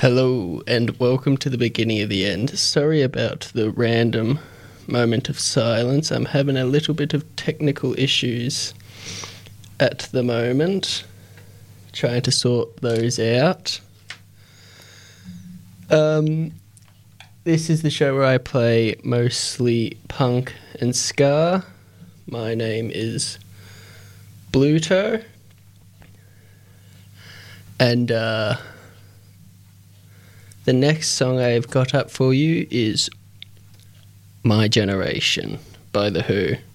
Hello and welcome to the beginning of the end. Sorry about the random moment of silence. I'm having a little bit of technical issues at the moment. Trying to sort those out. This is the show where I play mostly punk and ska. My name is Bluto. And the next song I've got up for you is My Generation by The Who.